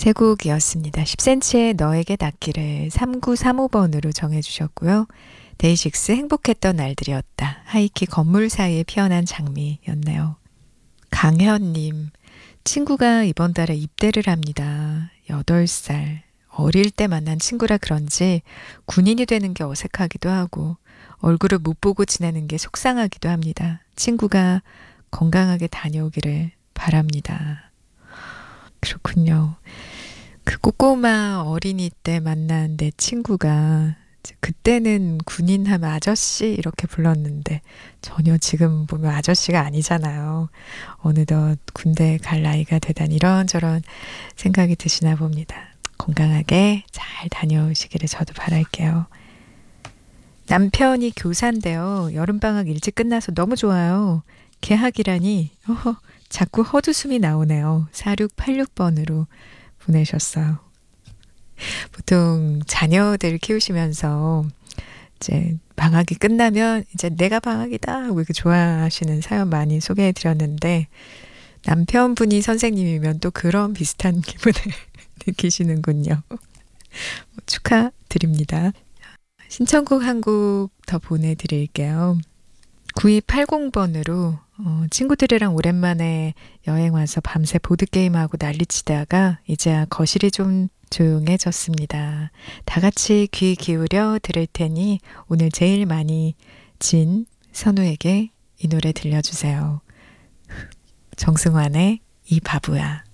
세 곡이었습니다. 10cm의 너에게 닿기를 3935번으로 정해주셨고요. 데이식스 행복했던 날들이었다. 하이키 건물 사이에 피어난 장미였네요. 강현님, 친구가 이번 달에 입대를 합니다. 8살. 어릴 때 만난 친구라 그런지 군인이 되는 게 어색하기도 하고 얼굴을 못 보고 지내는 게 속상하기도 합니다. 친구가 건강하게 다녀오기를 바랍니다. 그렇군요. 그 꼬꼬마 어린이 때 만난 내 친구가 그때는 군인 하면 아저씨 이렇게 불렀는데 전혀 지금 보면 아저씨가 아니잖아요. 어느덧 군대 갈 나이가 되다니 이런저런 생각이 드시나 봅니다. 건강하게 잘 다녀오시기를 저도 바랄게요. 남편이 교사인데요. 여름방학 일찍 끝나서 너무 좋아요. 개학이라니 자꾸 헛웃음이 나오네요. 4686번으로 보내셨어요. 보통 자녀들 키우시면서 이제 방학이 끝나면 이제 내가 방학이다 하고 이렇게 좋아하시는 사연 많이 소개해 드렸는데 남편분이 선생님이면 또 그런 비슷한 기분을 느끼시는군요. 축하드립니다. 신청곡 한 곡 더 보내드릴게요. 9280번으로 친구들이랑 오랜만에 여행 와서 밤새 보드게임하고 난리치다가 이제야 거실이 좀 조용해졌습니다. 다 같이 귀 기울여 들을 테니 오늘 제일 많이 진 선우에게 이 노래 들려주세요. 정승환의 이 바보야.